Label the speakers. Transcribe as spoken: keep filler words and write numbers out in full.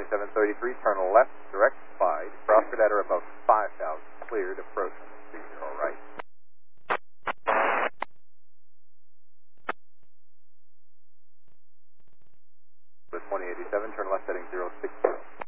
Speaker 1: twenty-seven thirty-three, turn left, direct slide, cross cadet above five thousand, cleared, approach on three zero right. The twenty eighty-seven, turn left heading zero six zero.